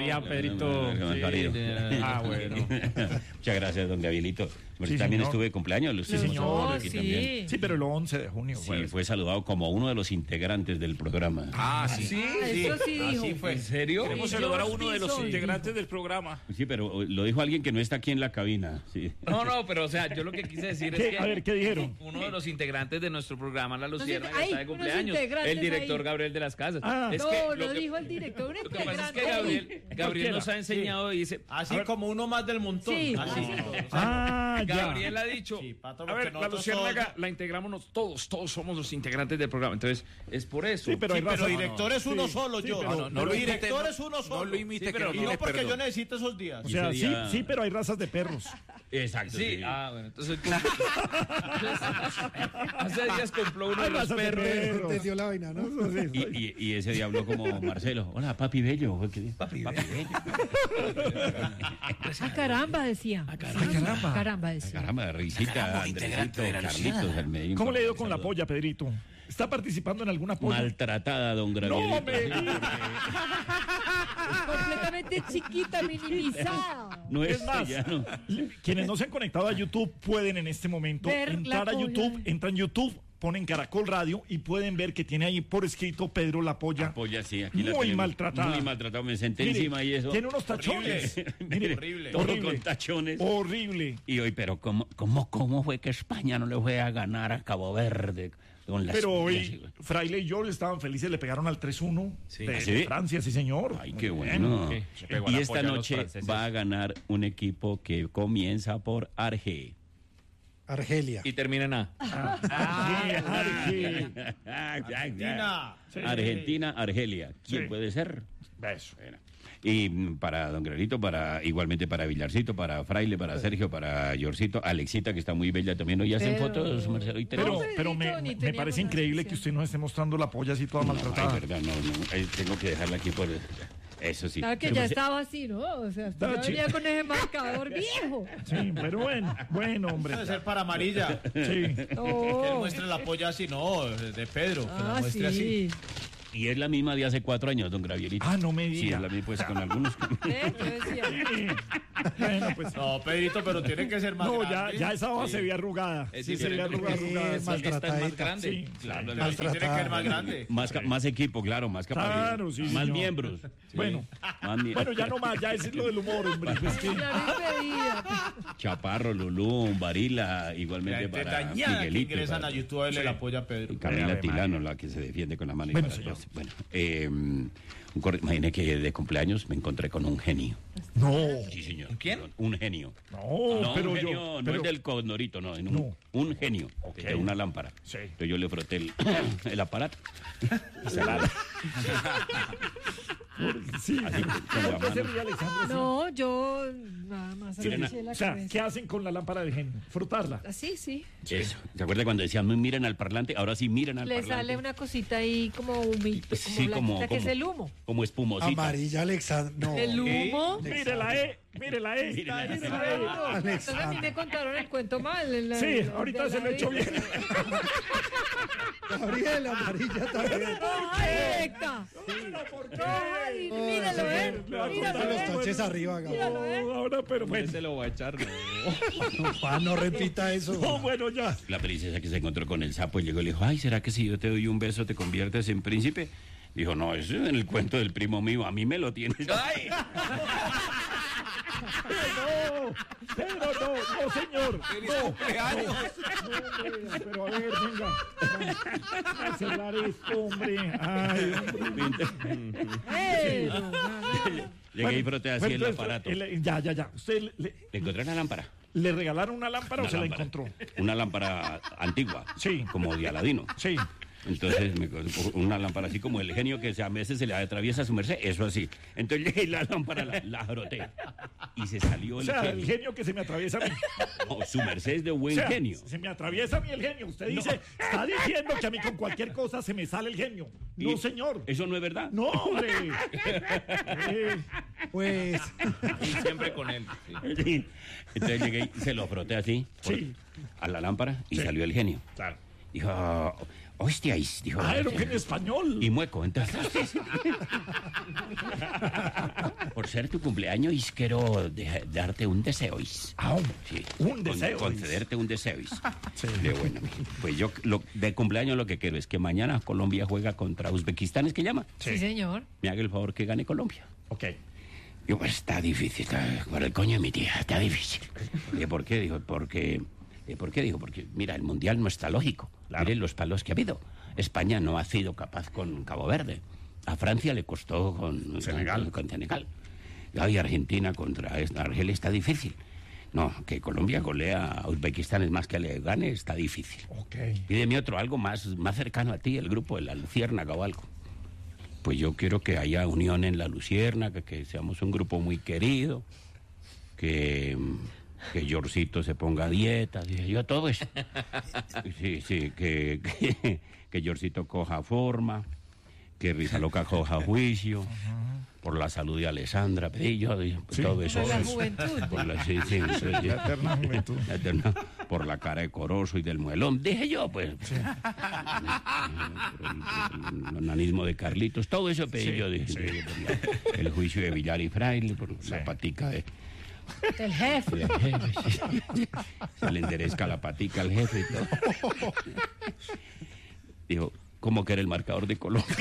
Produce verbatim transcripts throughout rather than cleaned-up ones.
todavía, Pedrito. No, no, no, Sí, no, de- Ah, bueno. Muchas gracias, don Gabrielito. Sí, También señor. estuve de cumpleaños. Lo Sí, estuvimos señor. aquí Sí. también. Sí, pero el once de junio. Sí, fue. fue saludado como uno de los integrantes del programa. Ah, sí. Sí, eso sí dijo. Así fue. ¿En serio? Queremos Sí, saludar a George uno de los Bison, integrantes del programa. Sí, pero lo dijo alguien que no está aquí en la cabina. Sí. No, no, pero o sea, yo lo que quise decir ¿Qué? es que A ver, ¿qué dijeron? uno de los integrantes de nuestro programa, La Lucierna, Entonces, ya hay está de unos cumpleaños. integrantes El director ahí. Gabriel de las Casas. Ah. es No, que lo, lo que, dijo el director, un lo que pasa es que integrante. Gabriel, Gabriel Cualquiera. nos ha enseñado y dice, Así ver. como uno más del montón. Sí, Así. sí. Ah, ya. Gabriel ha dicho, Sí, Pato, a porque ver, la nosotros Luciérnaga todos- la integramos nos- todos, todos somos los integrantes del programa. Entonces, es por eso. Sí, pero hay Sí, pero razas- director es uno Sí, solo, sí, yo. pero- No, no, no, pero- lo director es uno solo. No lo imite, Sí, pero que no pide porque perdón. yo necesito esos días. O sea, ese sí, día- sí, pero hay razas de perros. Exacto. Sí, sí. ah, bueno, entonces hace días compró uno de Hay los razas de perros. perros. Entendió la vaina, ¿no? Eso sí, Y, y, y ese día habló como Marcelo. Hola, papi bello. Papi, papi bello. Ah, caramba, decía. Ah, caramba. Caramba, decía. Caramba, de risita, Andresito, Carlitos, el Medellín. ¿Cómo le ha ido con la polla, Pedrito? ¿Está participando en alguna polla? Maltratada, don No, Gabrielito. me Completamente chiquita, minimizada. No es, Es más, ya no. quienes no se han conectado a YouTube pueden en este momento Ver entrar la a polla. YouTube, entran a YouTube, ponen Caracol Radio y pueden ver que tiene ahí por escrito Pedro La Polla. Polla, sí, aquí la Muy tenemos. maltratada. Muy maltratado, me senté Mire, encima y eso. tiene unos tachones. Mire, horrible. Todo con tachones. Horrible. Y hoy, pero ¿cómo, cómo, ¿cómo fue que España no le fue a ganar a Cabo Verde? Con las Pero pollas, hoy güey? Fraile y yo estaban felices, le pegaron al tres uno de, ¿Ah, sí? de Francia, sí señor. Ay, Muy qué bien. bueno. Sí, se pegó Y la esta polla a los noche franceses. va a ganar un equipo que comienza por Arge. Argelia. Y termina en A. Sí, Arge. Argentina. Sí. Argentina, Argelia. ¿Quién Sí. puede ser? Eso. Bueno. Y mm, para don Gabrielito, para igualmente para Villarcito, para Fraile, para Sergio, para Yorcito, Alexita, que está muy bella también. Hoy hacen Pero- fotos, Marcelo. Y Pero, No, tenemos... pero Pedrito, me, ni me teníamos parece la increíble que sección. usted no esté mostrando la polla así toda No, maltratada. ay, verdad, no, no. eh, tengo que dejarla aquí por... Eso sí. Claro que Pero ya pues, estaba así, ¿no? O sea, Estaba ya venía chido. con ese marcador viejo. Sí, pero bueno, bueno, hombre. Debe ser para amarilla. Que Sí. él Oh. muestre la polla así, no, de Pedro. Que la Ah, muestre así. sí. Y es la misma de hace cuatro años, don Gabrielito. Ah, no me Sí, diga. es la misma, pues con algunos... ¿Eh? Yo decía. Sí. Bueno, pues. No, Pedrito, pero tiene que ser más No, ya, grande. ya esa hoja se ve arrugada. Es Sí, se ve diferente. arrugada, arrugada. Sí, sí. mal- Esta es más maltratadita. grande. Sí, Claro, Sí, la- sí, tiene que ser más grande. Más, ca- más equipo, claro, más capacidad. Claro, sí, Más señor. miembros. Bueno, Más mie- bueno, ya no más, ya ese es lo del humor, hombre. Pues que- Claro, impedida. Chaparro, Lulú, Varila, igualmente Gente para dañada que Miguelito. ingresan para- a YouTube a verle la polla a Pedro. Camila Ave Tilano, María. la que se defiende con la mano. y Bueno, para señor. atrás. Bueno, eh, un corre- imagine que de cumpleaños me encontré con un genio. No, Sí, señor. ¿Quién? Un genio. no, No, pero un genio, yo. no pero- es del condorito, no, en un, No. un genio de una lámpara. Sí. Entonces yo le froté el, el aparato y se la Sí, así, con la ¿por qué se mano. ríe Alexandra? No, yo nada más Miren, agaché la O sea, cabeza. ¿qué hacen con la lámpara de genio? Frotarla. Así, sí. Eso. ¿Se acuerda cuando decían no miren al parlante? Ahora sí miren al Le parlante. sale una cosita ahí como humita, como Sí, como, blanquita, que como- es el humo. Como espumosita. Amarilla, Alexandra. No. El humo. Mire la E, mire la E. Mire la E. mire la E. Claro. Entonces a mí me contaron el cuento mal. en la- Sí, de ahorita la se lo he hecho vida. bien. Gabriel, amarilla también. Roja directa. Roja y míralo, eh. Le va a Míralo, cortar los eh. taches arriba, Gabriel. Míralo, eh. No, ahora, pero bueno. se lo va a echar. No. Pa, no repita eso. No, bueno, ya. La princesa que se encontró con el sapo y llegó y le dijo, ay, ¿será que si yo te doy un beso te conviertes en príncipe? Dijo, no, eso es en el cuento del primo mío, a mí me lo tienes. ¡Ay! No, pero no, no, señor. ¡Feliz No, cumpleaños! no, hombre, pero a ver, venga. Vamos a cerrar esto, hombre. Ay, hombre. Eh, no, no, no. Llegué y froté así Bueno, el entonces, aparato. el- ya, ya, ya. ¿Usted le, Le encontré una lámpara. le regalaron una lámpara Una o se lámpara. la encontró? Una lámpara antigua. Sí. Como de Aladino. Sí. Entonces, me, una lámpara así como el genio que a veces se le atraviesa a su merced, eso así. Entonces llegué y la lámpara la, la froté. Y se salió O el sea, el genio. genio que se me atraviesa a mí. No, su merced es de O buen sea, genio. se me atraviesa a mí el genio. Usted dice, está diciendo que a mí con cualquier cosa se me sale el genio. No, Y- señor. ¿Eso no es verdad? No, hombre. Eh, Pues. Y siempre con él. sí. Sí. Entonces llegué y se lo froté así por- Sí. a la lámpara y Sí. salió el genio. claro. Dijo, hostias, dijo. Ah, era un genio español. Y mueco, entonces. Por ser tu cumpleaños y quiero de- darte un deseo. Ah, un, Sí. un deseo. Con- concederte un deseo. Sí. De bueno, pues yo lo, de cumpleaños lo que quiero es que mañana Colombia juega contra Uzbekistán, ¿es que llama? Sí, señor. Me haga el favor que gane Colombia. Ok. Yo, pues está difícil, está, por el coño de mi tía, está difícil. ¿Y por qué? Digo, porque, ¿y por qué? Digo, porque, mira, el Mundial no está lógico. Claro. Miren los palos que ha habido. España no ha sido capaz con Cabo Verde. A Francia le costó con Senegal. Con, con Senegal. Y Argentina contra esta- Argelia está difícil. No, que Colombia golea a Uzbekistán es más que le gane, está difícil. Ok. Pídeme otro, algo más, más cercano a ti, el grupo de la Luciérnaga o algo. Pues yo quiero que haya unión en la Luciérnaga, que seamos un grupo muy querido, que, que Yorcito se ponga a dieta, dije yo todo eso. Sí, sí, que, que, que Yorcito coja forma, que Risa Loca coja juicio, por la salud de Alessandra, pedí yo, dije, Sí. todo eso. Por la es- juventud. por la, sí, sí, sí, sí. La eterna juventud. La eterna- por la cara de Corozo y del muelón, dije yo, pues. Por el, el onanismo de Carlitos, todo eso pedí Sí, yo, dije, sí. dije, por la- el juicio de Villar y Fraile, por la patica de, El jefe. del jefe. sí. Se le enderezca la patica al jefe y todo. Dijo, ¿cómo que era el marcador de Colombia?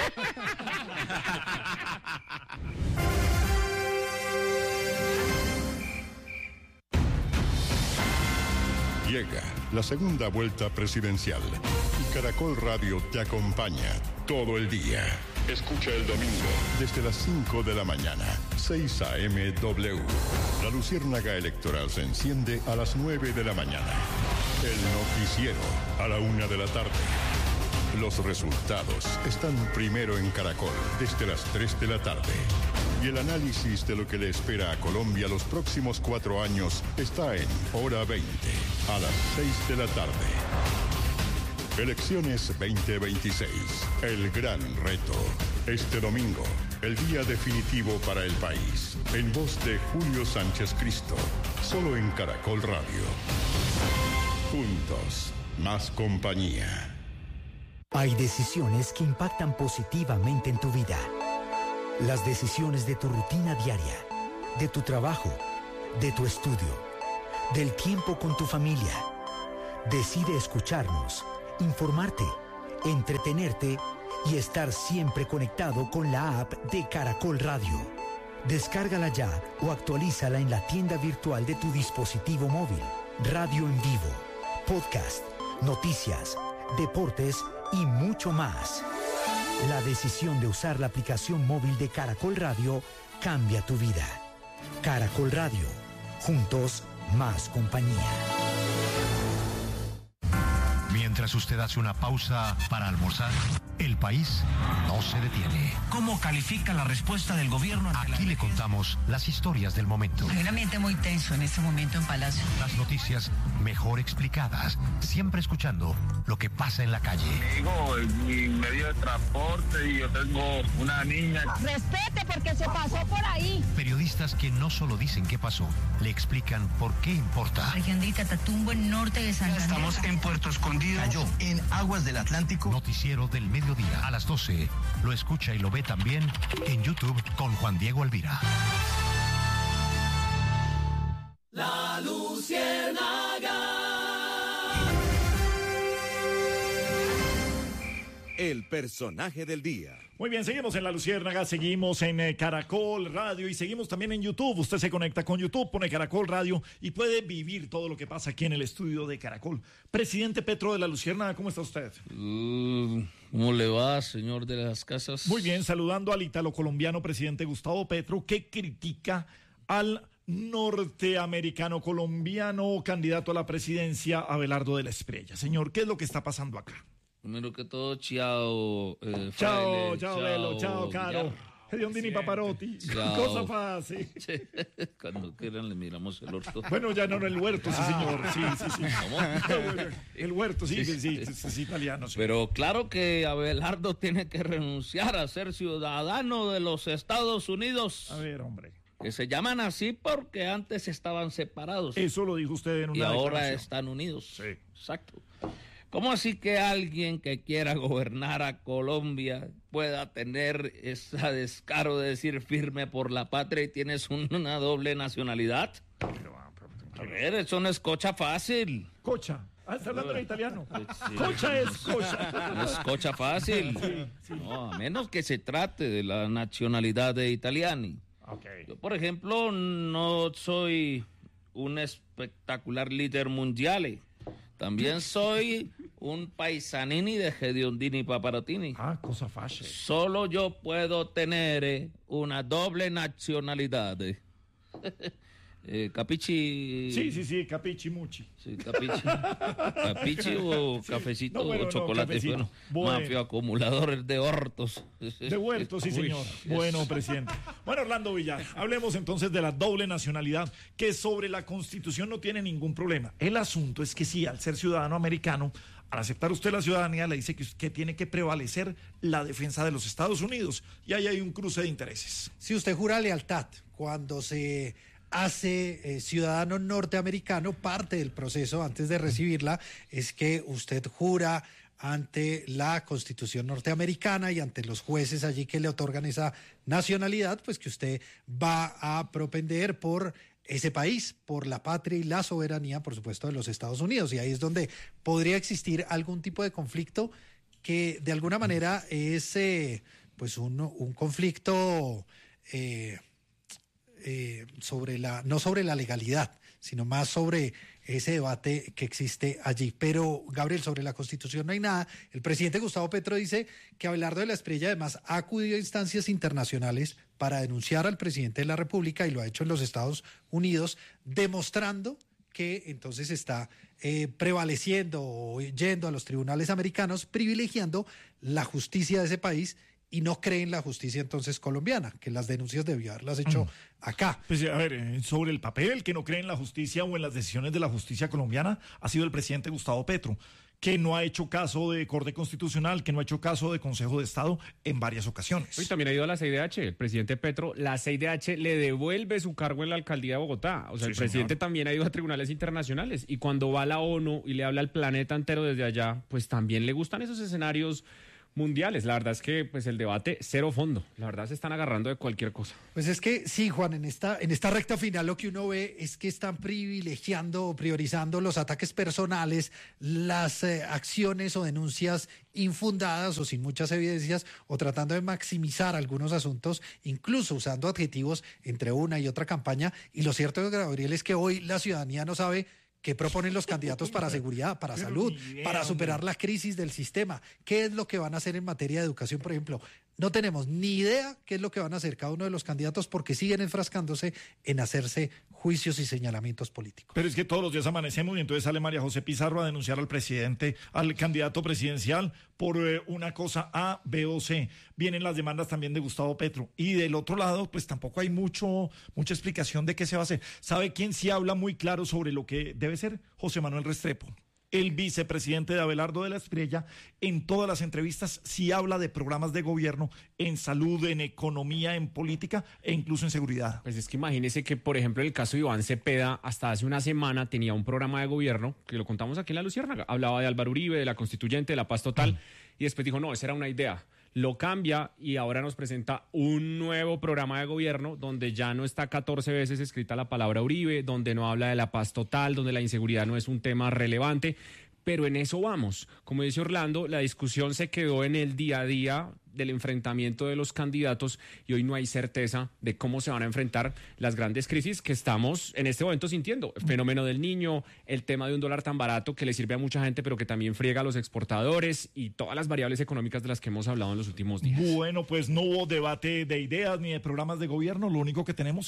Llega la segunda vuelta presidencial y Caracol Radio te acompaña todo el día. Escucha el domingo desde las cinco de la mañana, seis a eme W. La luciérnaga electoral se enciende a las nueve de la mañana. El noticiero a la una de la tarde. Los resultados están primero en Caracol desde las tres de la tarde. Y el análisis de lo que le espera a Colombia los próximos cuatro años está en Hora veinte, a las seis de la tarde. Elecciones veinte veintiséis, el gran reto. Este domingo, el día definitivo para el país. En voz de Julio Sánchez Cristo, solo en Caracol Radio. Juntos, más compañía. Hay decisiones que impactan positivamente en tu vida. Las decisiones de tu rutina diaria, de tu trabajo, de tu estudio, del tiempo con tu familia. Decide escucharnos, informarte, entretenerte y estar siempre conectado con la app de Caracol Radio. Descárgala ya o actualízala en la tienda virtual de tu dispositivo móvil. Radio en vivo, podcast, noticias, deportes y mucho más. La decisión de usar la aplicación móvil de Caracol Radio cambia tu vida. Caracol Radio. Juntos, más compañía. Mientras usted hace una pausa para almorzar, el país no se detiene. ¿Cómo califica la respuesta del gobierno? Aquí le contamos las historias del momento. Hay un ambiente muy tenso en este momento en Palacio. Las noticias mejor explicadas, siempre escuchando lo que pasa en la calle. Digo, mi medio de transporte y yo tengo una niña. Respete porque se pasó por ahí. Periodistas que no solo dicen qué pasó, le explican por qué importa. Región de Catatumbo, en norte de San Andrés. Estamos en Puerto Escondido. Cayó en aguas del Atlántico. Noticiero del mediodía a las doce. Lo escucha y lo ve también en YouTube con Juan Diego Alvira. La Luciérnaga. El personaje del día. Muy bien, seguimos en La Luciérnaga, seguimos en eh, Caracol Radio y seguimos también en YouTube. Usted se conecta con YouTube, pone Caracol Radio y puede vivir todo lo que pasa aquí en el estudio de Caracol. Presidente Petro de La Luciérnaga, ¿cómo está usted? Uh, ¿Cómo le va, señor de las casas? Muy bien, saludando al italo colombiano presidente Gustavo Petro, que critica al norteamericano colombiano candidato a la presidencia, Abelardo de la Espriella. Señor, ¿qué es lo que está pasando acá? Primero que todo, chao. Eh, chao, Fraile, chao, Velo, chao, Caro. Hediondini Paparotti. Chao. Cosa fácil. Sí. Cuando quieran le miramos el orto. Bueno, ya no, el huerto, sí, señor. Sí, sí, sí. ¿Cómo? El huerto, sí, sí, sí, sí, sí, sí, italiano. Sí. Pero claro que Abelardo tiene que renunciar a ser ciudadano de los Estados Unidos. A ver, hombre. Que se llaman así porque antes estaban separados. Eso lo dijo usted en una Y ahora declaración. están unidos. Sí. Exacto. ¿Cómo así que alguien que quiera gobernar a Colombia pueda tener ese descaro de decir firme por la patria y tienes una doble nacionalidad? A ver, eso no es cocha fácil. Cocha. Ah, está hablando en italiano. Sí. Cocha es cocha. No es cocha fácil. Sí, sí. No, a menos que se trate de la nacionalidad de italiani. Okay. Yo, por ejemplo, no soy un espectacular líder mundial. También soy un paisanini de Gediondini Paparatini. Ah, cosa fácil. Solo yo puedo tener una doble nacionalidad. Eh, capichi. Sí, sí, sí, capichi muchi. Sí, capichi. Capichi o Sí. cafecito No, bueno, o no, chocolate. cafecito. Bueno, Bueno. mafio acumulador de hortos. De huertos, sí, Uy. señor. Bueno, presidente. Bueno, Orlando Villar, hablemos entonces de la doble nacionalidad, que sobre la Constitución no tiene ningún problema. El asunto es que sí, al ser ciudadano americano, al aceptar usted la ciudadanía, le dice que, que tiene que prevalecer la defensa de los Estados Unidos. Y ahí hay un cruce de intereses. Si usted jura lealtad cuando se hace eh, ciudadano norteamericano, parte del proceso antes de recibirla es que usted jura ante la Constitución norteamericana y ante los jueces allí que le otorgan esa nacionalidad, pues que usted va a propender por ese país, por la patria y la soberanía, por supuesto, de los Estados Unidos. Y ahí es donde podría existir algún tipo de conflicto que de alguna manera es eh, pues un, un conflicto eh, eh, sobre la, no sobre la legalidad, sino más sobre ese debate que existe allí. Pero, Gabriel, sobre la Constitución no hay nada. El presidente Gustavo Petro dice que Abelardo de la Espriella además ha acudido a instancias internacionales para denunciar al presidente de la República y lo ha hecho en los Estados Unidos, demostrando que entonces está eh, prevaleciendo o yendo a los tribunales americanos, privilegiando la justicia de ese país y no cree en la justicia entonces colombiana, que las denuncias debió haberlas hecho acá. Pues a ver, eh, sobre el papel, que no cree en la justicia o en las decisiones de la justicia colombiana, ha sido el presidente Gustavo Petro, que no ha hecho caso de Corte Constitucional, que no ha hecho caso de Consejo de Estado en varias ocasiones. Y también ha ido a la C I D H. El presidente Petro, la C I D H le devuelve su cargo en la alcaldía de Bogotá. O sea, Sí, el presidente señor. también ha ido a tribunales internacionales. Y cuando va a la ONU y le habla al planeta entero desde allá, pues también le gustan esos escenarios mundiales. La verdad es que pues el debate cero fondo. La verdad se están agarrando de cualquier cosa. Pues es que sí, Juan, en esta, en esta recta final lo que uno ve es que están privilegiando o priorizando los ataques personales, las eh, acciones o denuncias infundadas o sin muchas evidencias, o tratando de maximizar algunos asuntos, incluso usando adjetivos entre una y otra campaña. Y lo cierto, Gabriel, es que hoy la ciudadanía no sabe qué proponen los candidatos para seguridad, para Pero salud, ni idea, para superar hombre. la crisis del sistema. ¿Qué es lo que van a hacer en materia de educación, por ejemplo? No tenemos ni idea qué es lo que van a hacer cada uno de los candidatos porque siguen enfrascándose en hacerse juicios y señalamientos políticos. Pero es que todos los días amanecemos y entonces sale María José Pizarro a denunciar al presidente, al candidato presidencial por eh, una cosa A, B o C. Vienen las demandas también de Gustavo Petro. Y del otro lado, pues tampoco hay mucho, mucha explicación de qué se va a hacer. ¿Sabe quién sí habla muy claro sobre lo que debe ser? José Manuel Restrepo. El vicepresidente de Abelardo de la Espriella, en todas las entrevistas sí habla de programas de gobierno en salud, en economía, en política e incluso en seguridad. Pues es que imagínese que, por ejemplo, en el caso de Iván Cepeda, hasta hace una semana tenía un programa de gobierno, que lo contamos aquí en La Luciérnaga. Hablaba de Álvaro Uribe, de la constituyente, de la paz total, y después dijo, no, esa era una idea. Lo cambia y ahora nos presenta un nuevo programa de gobierno donde ya no está catorce veces escrita la palabra Uribe, donde no habla de la paz total, donde la inseguridad no es un tema relevante. Pero en eso vamos. Como dice Orlando, la discusión se quedó en el día a día del enfrentamiento de los candidatos y hoy no hay certeza de cómo se van a enfrentar las grandes crisis que estamos en este momento sintiendo. El fenómeno del niño, el tema de un dólar tan barato que le sirve a mucha gente pero que también friega a los exportadores y todas las variables económicas de las que hemos hablado en los últimos días. Bueno, pues no hubo debate de ideas ni de programas de gobierno. Lo único que tenemos